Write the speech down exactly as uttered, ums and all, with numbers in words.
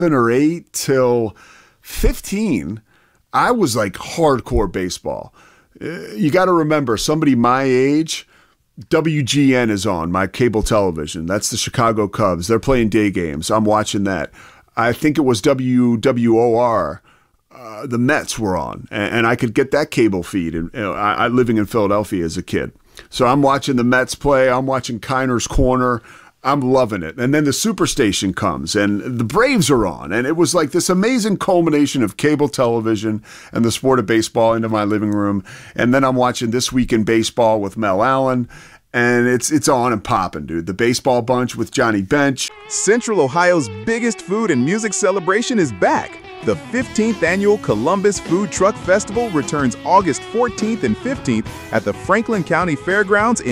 seven or eight till fifteen, I was like hardcore baseball. You got to remember, somebody my age, W G N is on my cable television. That's the Chicago Cubs. They're playing day games. I'm watching that. I think it was W W O R. Uh, the Mets were on, and, and I could get that cable feed. And you know, I, I living in Philadelphia as a kid, so I'm watching the Mets play. I'm watching Kiner's Corner. I'm loving it. And then the Superstation comes, and the Braves are on, and it was like this amazing culmination of cable television and the sport of baseball into my living room. And then I'm watching This Week in Baseball with Mel Allen. And it's it's on and popping, dude. The Baseball Bunch with Johnny Bench. Central Ohio's biggest food and music celebration is back. The fifteenth Annual Columbus Food Truck Festival returns August fourteenth and fifteenth at the Franklin County Fairgrounds in